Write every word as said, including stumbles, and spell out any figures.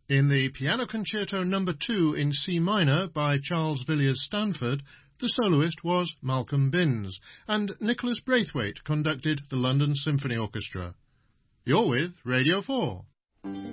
In the Piano Concerto Number two in C minor by Charles Villiers Stanford, the soloist was Malcolm Binns, and Nicholas Braithwaite conducted the London Symphony Orchestra. You're with Radio four.